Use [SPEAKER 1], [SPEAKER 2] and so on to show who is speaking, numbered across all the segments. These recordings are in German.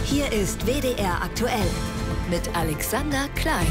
[SPEAKER 1] Hier ist WDR aktuell mit Alexander Klein.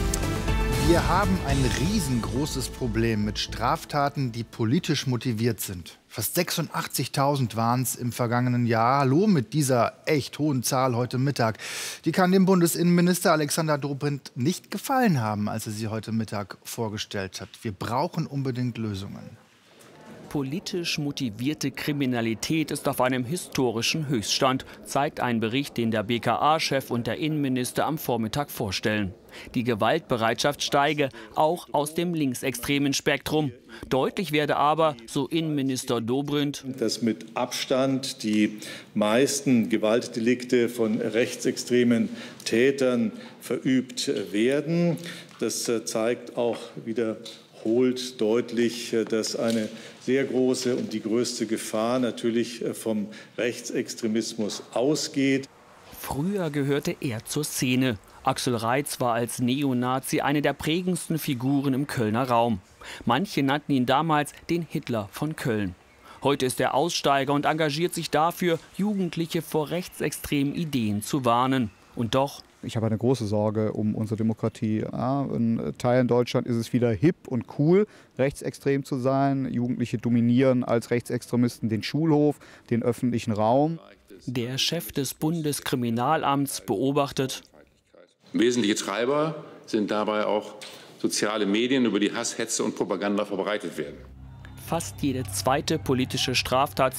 [SPEAKER 2] Wir haben ein riesengroßes Problem mit Straftaten, die politisch motiviert sind. Fast 86.000 waren es im vergangenen Jahr. Hallo mit dieser echt hohen Zahl heute Mittag. Die kann dem Bundesinnenminister Alexander Dobrindt nicht gefallen haben, als er sie heute Mittag vorgestellt hat. Wir brauchen unbedingt Lösungen.
[SPEAKER 3] Politisch motivierte Kriminalität ist auf einem historischen Höchststand, zeigt ein Bericht, den der BKA-Chef und der Innenminister am Vormittag vorstellen. Die Gewaltbereitschaft steige, auch aus dem linksextremen Spektrum. Deutlich werde aber, so Innenminister Dobrindt,
[SPEAKER 4] dass mit Abstand die meisten Gewaltdelikte von rechtsextremen Tätern verübt werden. Das zeigt auch wiederholt deutlich, dass eine sehr große und die größte Gefahr natürlich vom Rechtsextremismus ausgeht.
[SPEAKER 3] Früher gehörte er zur Szene. Axel Reitz war als Neonazi eine der prägendsten Figuren im Kölner Raum. Manche nannten ihn damals den Hitler von Köln. Heute ist er Aussteiger und engagiert sich dafür, Jugendliche vor rechtsextremen Ideen zu warnen. Und doch:
[SPEAKER 5] Ich habe eine große Sorge um unsere Demokratie. In Teilen Deutschland ist es wieder hip und cool, rechtsextrem zu sein. Jugendliche dominieren als Rechtsextremisten den Schulhof, den öffentlichen Raum.
[SPEAKER 3] Der Chef des Bundeskriminalamts beobachtet:
[SPEAKER 6] Wesentliche Treiber sind dabei auch soziale Medien, über die Hass, Hetze und Propaganda verbreitet werden.
[SPEAKER 3] Fast jede zweite politische Straftat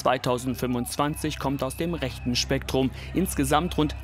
[SPEAKER 3] 2025 kommt aus dem rechten Spektrum. Insgesamt rund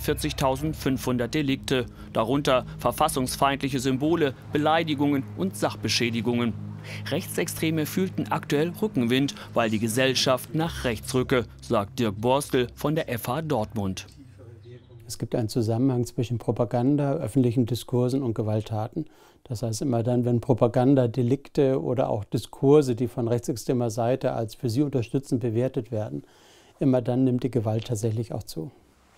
[SPEAKER 3] 42.500 Delikte. Darunter verfassungsfeindliche Symbole, Beleidigungen und Sachbeschädigungen. Rechtsextreme fühlten aktuell Rückenwind, weil die Gesellschaft nach rechts rücke, sagt Dirk Borstel von der FH Dortmund.
[SPEAKER 7] Es gibt einen Zusammenhang zwischen Propaganda, öffentlichen Diskursen und Gewalttaten. Das heißt, immer dann, wenn Propagandadelikte oder auch Diskurse, die von rechtsextremer Seite als für sie unterstützend bewertet werden, immer dann nimmt die Gewalt tatsächlich auch zu.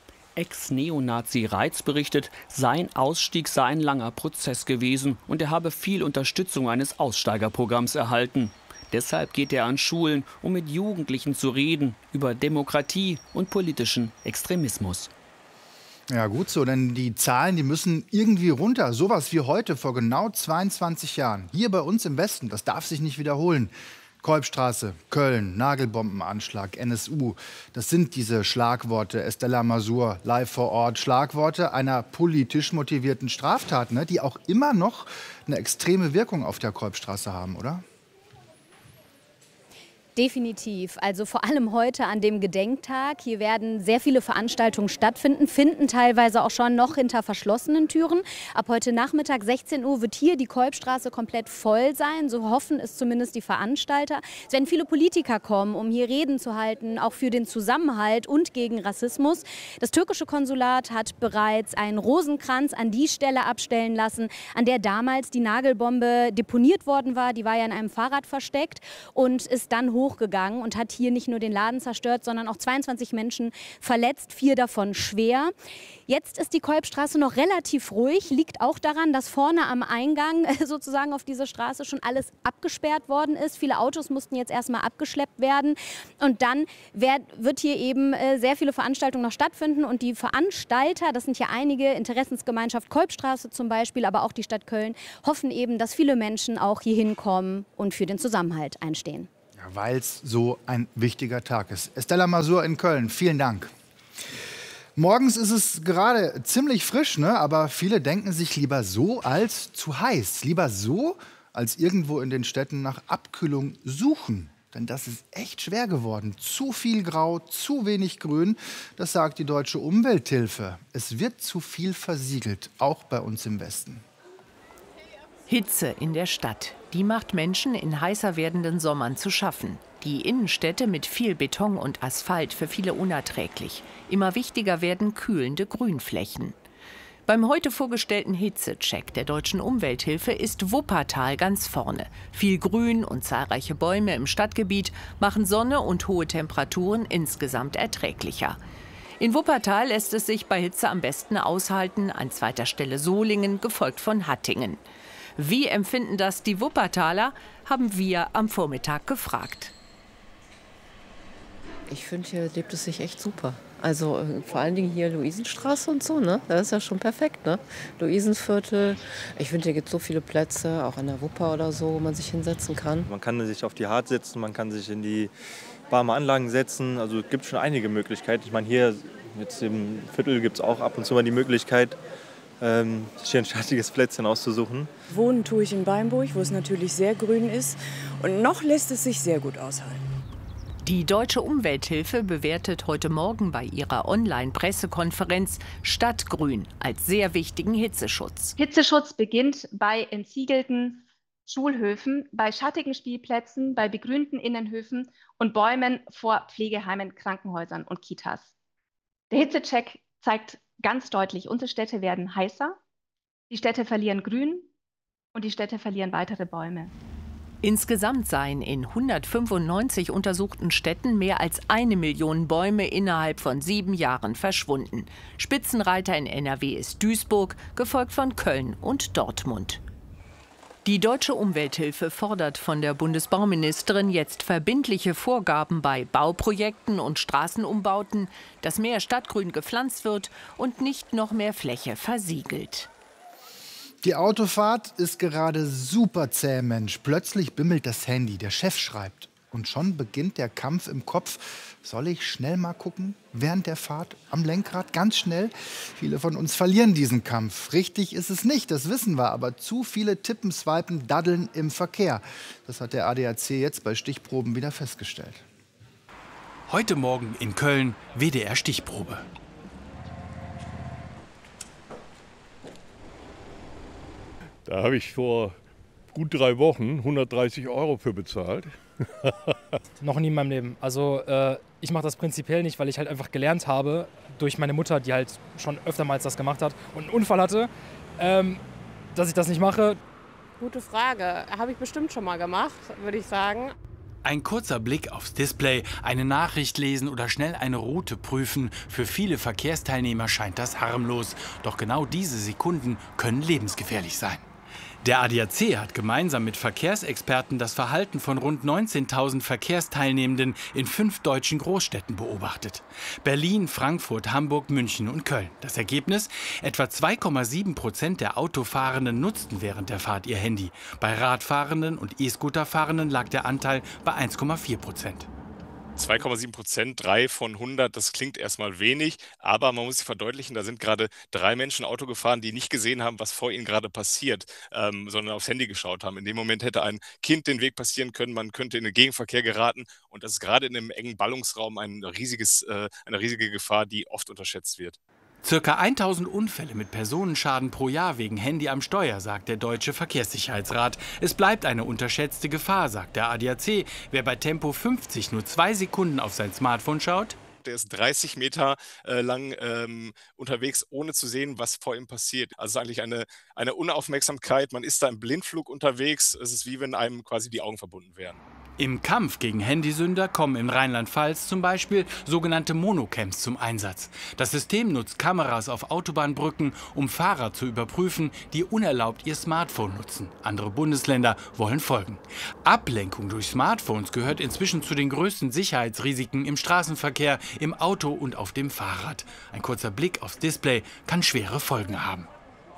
[SPEAKER 3] Ex-Neonazi Reitz berichtet, sein Ausstieg sei ein langer Prozess gewesen und er habe viel Unterstützung eines Aussteigerprogramms erhalten. Deshalb geht er an Schulen, um mit Jugendlichen zu reden über Demokratie und politischen Extremismus.
[SPEAKER 2] Ja, gut so, denn die Zahlen, die müssen irgendwie runter. Sowas wie heute vor genau 22 Jahren. Hier bei uns im Westen, das darf sich nicht wiederholen. Kolbstraße, Köln, Nagelbombenanschlag, NSU. Das sind diese Schlagworte, Estella Masur, live vor Ort. Schlagworte einer politisch motivierten Straftat, ne, die auch immer noch eine extreme Wirkung auf der Kolbstraße haben, oder?
[SPEAKER 8] Definitiv. Also vor allem heute an dem Gedenktag. Hier werden sehr viele Veranstaltungen stattfinden, finden teilweise auch schon noch hinter verschlossenen Türen. Ab heute Nachmittag 16 Uhr wird hier die Kolbstraße komplett voll sein. So hoffen es zumindest die Veranstalter. Es werden viele Politiker kommen, um hier Reden zu halten, auch für den Zusammenhalt und gegen Rassismus. Das türkische Konsulat hat bereits einen Rosenkranz an die Stelle abstellen lassen, an der damals die Nagelbombe deponiert worden war. Die war ja in einem Fahrrad versteckt und ist dann hochgegangen und hat hier nicht nur den Laden zerstört, sondern auch 22 Menschen verletzt, 4 davon schwer. Jetzt ist die Kolbstraße noch relativ ruhig, liegt auch daran, dass vorne am Eingang sozusagen auf diese Straße schon alles abgesperrt worden ist. Viele Autos mussten jetzt erstmal abgeschleppt werden und dann wird hier eben sehr viele Veranstaltungen noch stattfinden und die Veranstalter, das sind ja einige, Interessensgemeinschaft Kolbstraße zum Beispiel, aber auch die Stadt Köln, hoffen eben, dass viele Menschen auch hier hinkommen und für den Zusammenhalt einstehen.
[SPEAKER 2] Ja, weil es so ein wichtiger Tag ist. Estella Masur in Köln, vielen Dank. Morgens ist es gerade ziemlich frisch, ne? Aber viele denken sich lieber so als zu heiß. Lieber so, als irgendwo in den Städten nach Abkühlung suchen. Denn das ist echt schwer geworden. Zu viel Grau, zu wenig Grün. Das sagt die Deutsche Umwelthilfe. Es wird zu viel versiegelt, auch bei uns im Westen.
[SPEAKER 9] Hitze in der Stadt. Die macht Menschen in heißer werdenden Sommern zu schaffen. Die Innenstädte mit viel Beton und Asphalt für viele unerträglich. Immer wichtiger werden kühlende Grünflächen. Beim heute vorgestellten Hitzecheck der Deutschen Umwelthilfe ist Wuppertal ganz vorne. Viel Grün und zahlreiche Bäume im Stadtgebiet machen Sonne und hohe Temperaturen insgesamt erträglicher. In Wuppertal lässt es sich bei Hitze am besten aushalten, an zweiter Stelle Solingen, gefolgt von Hattingen. Wie empfinden das die Wuppertaler, haben wir am Vormittag gefragt.
[SPEAKER 10] Ich finde, hier lebt es sich echt super. Also vor allen Dingen hier Luisenstraße und so, ne? Das ist ja schon perfekt, ne? Luisenviertel. Ich finde, hier gibt es so viele Plätze, auch an der Wupper oder so, wo man sich hinsetzen kann.
[SPEAKER 11] Man kann sich auf die Hart setzen, man kann sich in die warme Anlagen setzen. Also es gibt schon einige Möglichkeiten. Ich meine, hier jetzt im Viertel gibt es auch ab und zu mal die Möglichkeit, sich hier ein schattiges Plätzchen auszusuchen.
[SPEAKER 12] Wohnen tue ich in Beimburg, wo es natürlich sehr grün ist. Und noch lässt es sich sehr gut aushalten.
[SPEAKER 9] Die Deutsche Umwelthilfe bewertet heute Morgen bei ihrer Online-Pressekonferenz Stadtgrün als sehr wichtigen Hitzeschutz.
[SPEAKER 13] Hitzeschutz beginnt bei entsiegelten Schulhöfen, bei schattigen Spielplätzen, bei begrünten Innenhöfen und Bäumen vor Pflegeheimen, Krankenhäusern und Kitas. Der Hitzecheck zeigt ganz deutlich, unsere Städte werden heißer, die Städte verlieren Grün und die Städte verlieren weitere Bäume.
[SPEAKER 9] Insgesamt seien in 195 untersuchten Städten mehr als 1 Million Bäume innerhalb von 7 Jahren verschwunden. Spitzenreiter in NRW ist Duisburg, gefolgt von Köln und Dortmund. Die Deutsche Umwelthilfe fordert von der Bundesbauministerin jetzt verbindliche Vorgaben bei Bauprojekten und Straßenumbauten, dass mehr Stadtgrün gepflanzt wird und nicht noch mehr Fläche versiegelt.
[SPEAKER 2] Die Autofahrt ist gerade super zäh, Mensch. Plötzlich bimmelt das Handy, der Chef schreibt. Und schon beginnt der Kampf im Kopf. Soll ich schnell mal gucken? Während der Fahrt am Lenkrad, ganz schnell? Viele von uns verlieren diesen Kampf. Richtig ist es nicht, das wissen wir. Aber zu viele tippen, swipen, daddeln im Verkehr. Das hat der ADAC jetzt bei Stichproben wieder festgestellt.
[SPEAKER 14] Heute Morgen in Köln WDR-Stichprobe.
[SPEAKER 15] Da habe ich vor gut 3 Wochen 130 € für bezahlt.
[SPEAKER 16] Noch nie in meinem Leben. Also ich mache das prinzipiell nicht, weil ich halt einfach gelernt habe, durch meine Mutter, die halt schon öftermals das gemacht hat und einen Unfall hatte, dass ich das nicht mache.
[SPEAKER 17] Gute Frage. Habe ich bestimmt schon mal gemacht, würde ich sagen.
[SPEAKER 14] Ein kurzer Blick aufs Display, eine Nachricht lesen oder schnell eine Route prüfen. Für viele Verkehrsteilnehmer scheint das harmlos. Doch genau diese Sekunden können lebensgefährlich sein. Der ADAC hat gemeinsam mit Verkehrsexperten das Verhalten von rund 19.000 Verkehrsteilnehmenden in 5 deutschen Großstädten beobachtet. Berlin, Frankfurt, Hamburg, München und Köln. Das Ergebnis? Etwa 2,7% der Autofahrenden nutzten während der Fahrt ihr Handy. Bei Radfahrenden und E-Scooterfahrenden lag der Anteil bei 1,4%.
[SPEAKER 18] 2,7%, 3 von 100, das klingt erstmal wenig, aber man muss sich verdeutlichen, da sind gerade 3 Menschen Auto gefahren, die nicht gesehen haben, was vor ihnen gerade passiert, sondern aufs Handy geschaut haben. In dem Moment hätte ein Kind den Weg passieren können, man könnte in den Gegenverkehr geraten und das ist gerade in einem engen Ballungsraum eine riesige Gefahr, die oft unterschätzt wird.
[SPEAKER 14] Circa 1000 Unfälle mit Personenschaden pro Jahr wegen Handy am Steuer, sagt der Deutsche Verkehrssicherheitsrat. Es bleibt eine unterschätzte Gefahr, sagt der ADAC. Wer bei Tempo 50 nur 2 Sekunden auf sein Smartphone schaut,
[SPEAKER 18] der ist 30 Meter lang unterwegs, ohne zu sehen, was vor ihm passiert. Also es ist eigentlich eine Unaufmerksamkeit, man ist da im Blindflug unterwegs. Es ist wie wenn einem quasi die Augen verbunden wären.
[SPEAKER 14] Im Kampf gegen Handysünder kommen in Rheinland-Pfalz zum Beispiel sogenannte Monocams zum Einsatz. Das System nutzt Kameras auf Autobahnbrücken, um Fahrer zu überprüfen, die unerlaubt ihr Smartphone nutzen. Andere Bundesländer wollen folgen. Ablenkung durch Smartphones gehört inzwischen zu den größten Sicherheitsrisiken im Straßenverkehr, im Auto und auf dem Fahrrad. Ein kurzer Blick aufs Display kann schwere Folgen haben.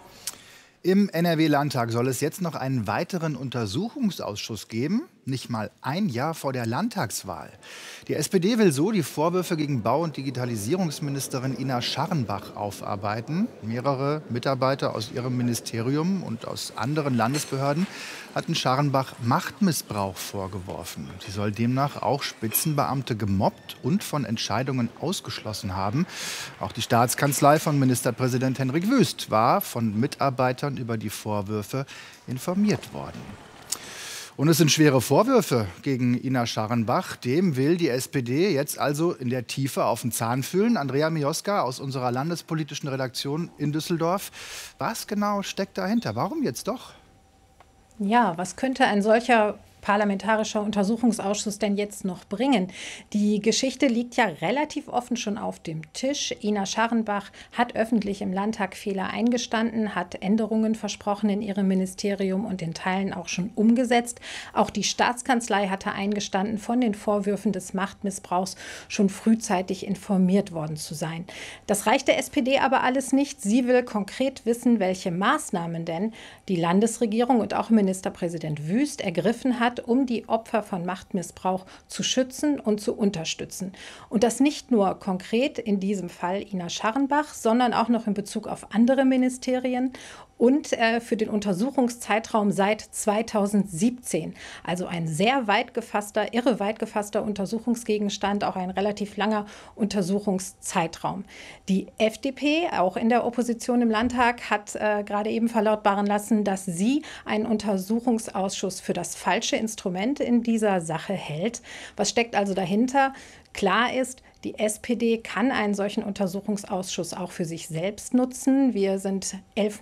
[SPEAKER 2] Im NRW-Landtag soll es jetzt noch einen weiteren Untersuchungsausschuss geben, nicht mal ein Jahr vor der Landtagswahl. Die SPD will so die Vorwürfe gegen Bau- und Digitalisierungsministerin Ina Scharrenbach aufarbeiten. Mehrere Mitarbeiter aus ihrem Ministerium und aus anderen Landesbehörden hatten Scharrenbach Machtmissbrauch vorgeworfen. Sie soll demnach auch Spitzenbeamte gemobbt und von Entscheidungen ausgeschlossen haben. Auch die Staatskanzlei von Ministerpräsident Hendrik Wüst war von Mitarbeitern über die Vorwürfe informiert worden. Und es sind schwere Vorwürfe gegen Ina Scharrenbach. Dem will die SPD jetzt also in der Tiefe auf den Zahn fühlen. Andrea Mioska aus unserer landespolitischen Redaktion in Düsseldorf. Was genau steckt dahinter? Warum jetzt doch?
[SPEAKER 19] Ja, was könnte ein solcher Parlamentarischer Untersuchungsausschuss denn jetzt noch bringen? Die Geschichte liegt ja relativ offen schon auf dem Tisch. Ina Scharrenbach hat öffentlich im Landtag Fehler eingestanden, hat Änderungen versprochen in ihrem Ministerium und in Teilen auch schon umgesetzt. Auch die Staatskanzlei hatte eingestanden, von den Vorwürfen des Machtmissbrauchs schon frühzeitig informiert worden zu sein. Das reicht der SPD aber alles nicht. Sie will konkret wissen, welche Maßnahmen denn die Landesregierung und auch Ministerpräsident Wüst ergriffen hat, um die Opfer von Machtmissbrauch zu schützen und zu unterstützen. Und das nicht nur konkret in diesem Fall Ina Scharrenbach, sondern auch noch in Bezug auf andere Ministerien und für den Untersuchungszeitraum seit 2017. Also ein sehr weit gefasster, irre weit gefasster Untersuchungsgegenstand, auch ein relativ langer Untersuchungszeitraum. Die FDP, auch in der Opposition im Landtag, hat gerade eben verlautbaren lassen, dass sie einen Untersuchungsausschuss für das falsche Instrument in dieser Sache hält. Was steckt also dahinter? Klar ist, die SPD kann einen solchen Untersuchungsausschuss auch für sich selbst nutzen. Wir sind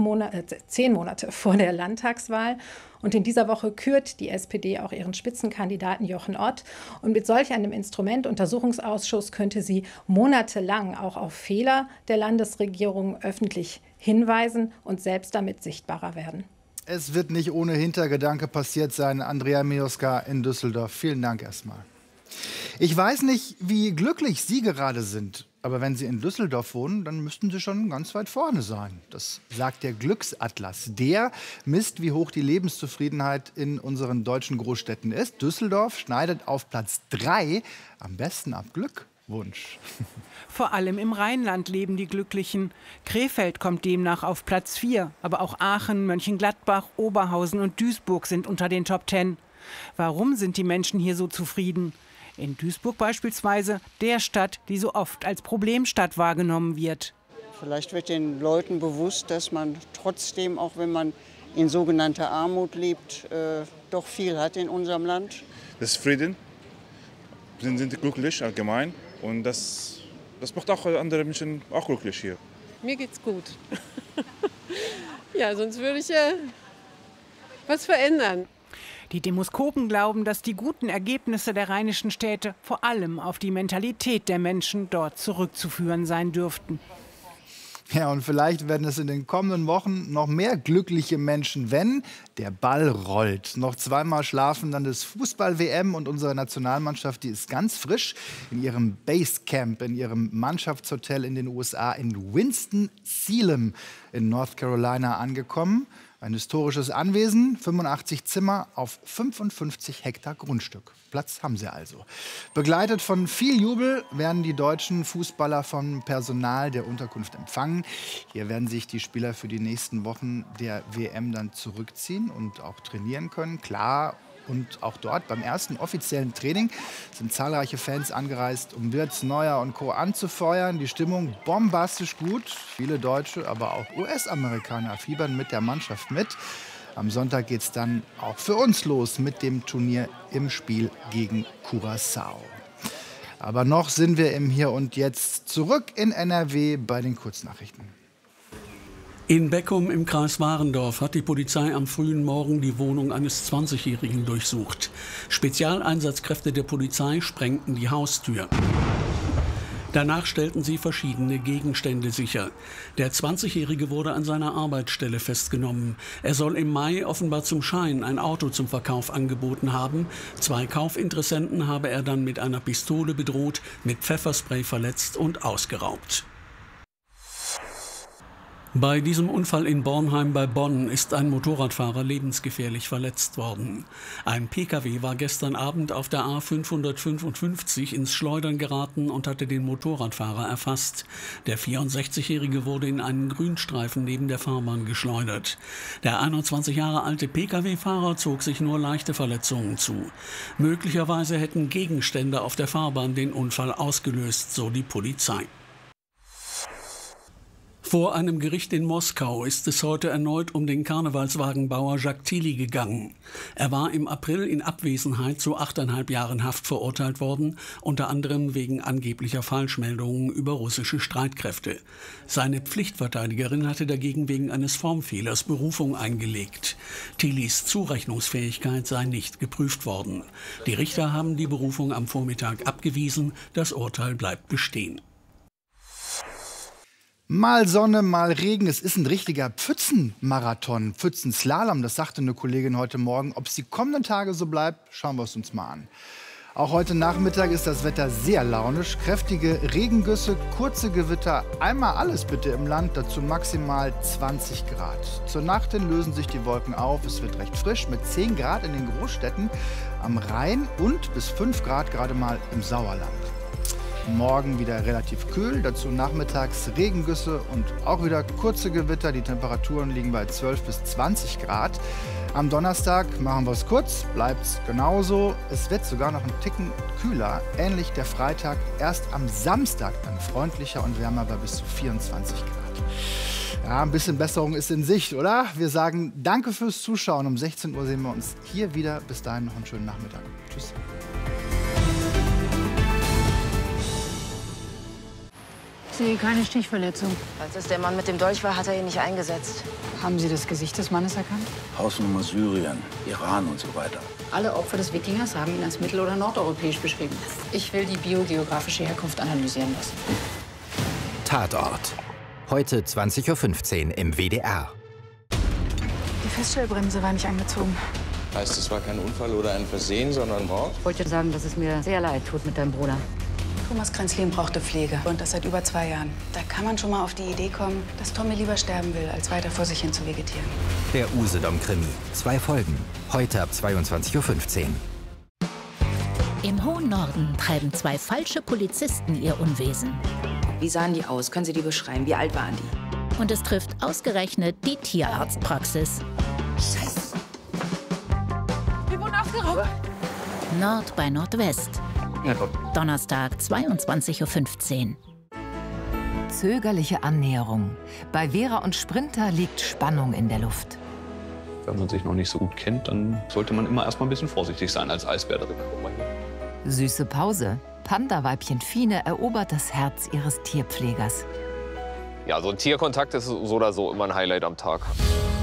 [SPEAKER 19] 10 Monate vor der Landtagswahl. Und in dieser Woche kürt die SPD auch ihren Spitzenkandidaten Jochen Ott. Und mit solch einem Instrument, Untersuchungsausschuss, könnte sie monatelang auch auf Fehler der Landesregierung öffentlich hinweisen und selbst damit sichtbarer werden.
[SPEAKER 2] Es wird nicht ohne Hintergedanke passiert sein. Andrea Mioska in Düsseldorf. Vielen Dank erstmal. Ich weiß nicht, wie glücklich Sie gerade sind, aber wenn Sie in Düsseldorf wohnen, dann müssten Sie schon ganz weit vorne sein. Das sagt der Glücksatlas. Der misst, wie hoch die Lebenszufriedenheit in unseren deutschen Großstädten ist. Düsseldorf schneidet auf Platz 3 am besten ab. Glückwunsch.
[SPEAKER 20] Vor allem im Rheinland leben die Glücklichen. Krefeld kommt demnach auf Platz 4. Aber auch Aachen, Mönchengladbach, Oberhausen und Duisburg sind unter den Top 10. Warum sind die Menschen hier so zufrieden? In Duisburg beispielsweise, der Stadt, die so oft als Problemstadt wahrgenommen wird.
[SPEAKER 21] Vielleicht wird den Leuten bewusst, dass man trotzdem, auch wenn man in sogenannter Armut lebt, doch viel hat in unserem Land.
[SPEAKER 22] Das ist Frieden, sind glücklich allgemein und das macht auch andere Menschen auch glücklich hier.
[SPEAKER 17] Mir geht's gut. Ja, sonst würde ich was verändern.
[SPEAKER 20] Die Demoskopen glauben, dass die guten Ergebnisse der rheinischen Städte vor allem auf die Mentalität der Menschen dort zurückzuführen sein dürften.
[SPEAKER 2] Ja, und vielleicht werden es in den kommenden Wochen noch mehr glückliche Menschen, wenn der Ball rollt. Noch zweimal schlafen dann das Fußball-WM und unsere Nationalmannschaft, die ist ganz frisch in ihrem Basecamp, in ihrem Mannschaftshotel in den USA in Winston-Salem in North Carolina angekommen. Ein historisches Anwesen, 85 Zimmer auf 55 Hektar Grundstück. Platz haben sie also. Begleitet von viel Jubel werden die deutschen Fußballer vom Personal der Unterkunft empfangen. Hier werden sich die Spieler für die nächsten Wochen der WM dann zurückziehen und auch trainieren können. Klar. Und auch dort beim ersten offiziellen Training sind zahlreiche Fans angereist, um Wirtz, Neuer und Co. anzufeuern. Die Stimmung bombastisch gut. Viele Deutsche, aber auch US-Amerikaner fiebern mit der Mannschaft mit. Am Sonntag geht es dann auch für uns los mit dem Turnier im Spiel gegen Curaçao. Aber noch sind wir im Hier und Jetzt zurück in NRW bei den Kurznachrichten.
[SPEAKER 23] In Beckum im Kreis Warendorf hat die Polizei am frühen Morgen die Wohnung eines 20-Jährigen durchsucht. Spezialeinsatzkräfte der Polizei sprengten die Haustür. Danach stellten sie verschiedene Gegenstände sicher. Der 20-Jährige wurde an seiner Arbeitsstelle festgenommen. Er soll im Mai offenbar zum Schein ein Auto zum Verkauf angeboten haben. 2 Kaufinteressenten habe er dann mit einer Pistole bedroht, mit Pfefferspray verletzt und ausgeraubt. Bei diesem Unfall in Bornheim bei Bonn ist ein Motorradfahrer lebensgefährlich verletzt worden. Ein Pkw war gestern Abend auf der A555 ins Schleudern geraten und hatte den Motorradfahrer erfasst. Der 64-Jährige wurde in einen Grünstreifen neben der Fahrbahn geschleudert. Der 21 Jahre alte Pkw-Fahrer zog sich nur leichte Verletzungen zu. Möglicherweise hätten Gegenstände auf der Fahrbahn den Unfall ausgelöst, so die Polizei. Vor einem Gericht in Moskau ist es heute erneut um den Karnevalswagenbauer Jacques Tilly gegangen. Er war im April in Abwesenheit zu 8,5 Jahren Haft verurteilt worden, unter anderem wegen angeblicher Falschmeldungen über russische Streitkräfte. Seine Pflichtverteidigerin hatte dagegen wegen eines Formfehlers Berufung eingelegt. Tillys Zurechnungsfähigkeit sei nicht geprüft worden. Die Richter haben die Berufung am Vormittag abgewiesen. Das Urteil bleibt bestehen.
[SPEAKER 2] Mal Sonne, mal Regen. Es ist ein richtiger Pfützenmarathon, Pfützenslalom. Das sagte eine Kollegin heute Morgen. Ob es die kommenden Tage so bleibt, schauen wir es uns mal an. Auch heute Nachmittag ist das Wetter sehr launisch. Kräftige Regengüsse, kurze Gewitter, einmal alles bitte im Land, dazu maximal 20 Grad. Zur Nacht hin lösen sich die Wolken auf. Es wird recht frisch mit 10 Grad in den Großstädten am Rhein und bis 5 Grad gerade mal im Sauerland. Morgen wieder relativ kühl, dazu nachmittags Regengüsse und auch wieder kurze Gewitter. Die Temperaturen liegen bei 12 bis 20 Grad. Am Donnerstag machen wir es kurz, bleibt es genauso. Es wird sogar noch ein Ticken kühler, ähnlich der Freitag. Erst am Samstag dann freundlicher und wärmer bei bis zu 24 Grad. Ja, ein bisschen Besserung ist in Sicht, oder? Wir sagen danke fürs Zuschauen. Um 16 Uhr sehen wir uns hier wieder. Bis dahin noch einen schönen Nachmittag. Tschüss.
[SPEAKER 1] Ich sehe keine Stichverletzung.
[SPEAKER 4] Als es der Mann mit dem Dolch war, hat er ihn nicht eingesetzt.
[SPEAKER 1] Haben Sie das Gesicht des Mannes erkannt?
[SPEAKER 5] Hausnummer Syrien, Iran und so weiter.
[SPEAKER 1] Alle Opfer des Wikingers haben ihn als mittel- oder nordeuropäisch beschrieben. Ich will die biogeografische Herkunft analysieren lassen.
[SPEAKER 24] Tatort. Heute 20:15 Uhr im WDR.
[SPEAKER 1] Die Feststellbremse war nicht angezogen.
[SPEAKER 25] Heißt, es war kein Unfall oder ein Versehen, sondern Mord?
[SPEAKER 1] Ich wollte sagen, dass es mir sehr leid tut mit deinem Bruder. Thomas Kränzlin brauchte Pflege und das seit über 2 Jahren. Da kann man schon mal auf die Idee kommen, dass Tommy lieber sterben will, als weiter vor sich hin zu vegetieren.
[SPEAKER 24] Der Usedom-Krimi. 2 Folgen. Heute ab 22:15 Uhr.
[SPEAKER 26] Im hohen Norden treiben 2 falsche Polizisten ihr Unwesen.
[SPEAKER 4] Wie sahen die aus? Können Sie die beschreiben? Wie alt waren die?
[SPEAKER 26] Und es trifft ausgerechnet die Tierarztpraxis.
[SPEAKER 4] Scheiße. Wir wurden aufgeraubt.
[SPEAKER 26] Nord bei Nordwest. Donnerstag, 22:15 Uhr.
[SPEAKER 9] Zögerliche Annäherung. Bei Vera und Sprinter liegt Spannung in der Luft.
[SPEAKER 27] Wenn man sich noch nicht so gut kennt, dann sollte man immer erst mal ein bisschen vorsichtig sein als Eisbär drin.
[SPEAKER 9] Süße Pause. Panda-Weibchen Fine erobert das Herz ihres Tierpflegers.
[SPEAKER 28] Ja, so ein Tierkontakt ist so oder so immer ein Highlight am Tag.